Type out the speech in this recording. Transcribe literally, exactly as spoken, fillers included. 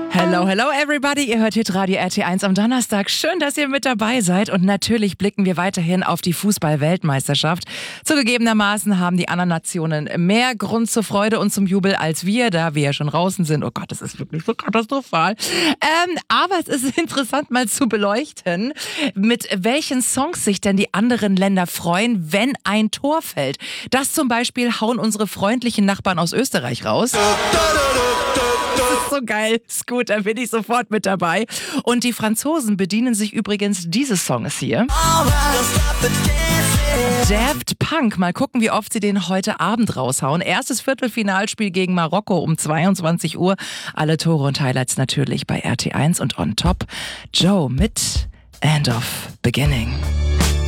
Hello, hello everybody, ihr hört Hitradio R T eins am Donnerstag. Schön, dass ihr mit dabei seid und natürlich blicken wir weiterhin auf die Fußball-Weltmeisterschaft. Zugegebenermaßen haben die anderen Nationen mehr Grund zur Freude und zum Jubel als wir, da wir ja schon draußen sind. Oh Gott, das ist wirklich so katastrophal. Ähm, aber es ist interessant mal zu beleuchten, mit welchen Songs sich denn die anderen Länder freuen, wenn ein Tor fällt. Das zum Beispiel hauen unsere freundlichen Nachbarn aus Österreich raus. Das ist so geil. Ist gut, da bin ich sofort mit dabei. Und die Franzosen bedienen sich übrigens dieses Songs hier. Daft Punk. Mal gucken, wie oft sie den heute Abend raushauen. Erstes Viertelfinalspiel gegen Marokko um zweiundzwanzig Uhr. Alle Tore und Highlights natürlich bei R T eins und on top Joe mit End of Beginning.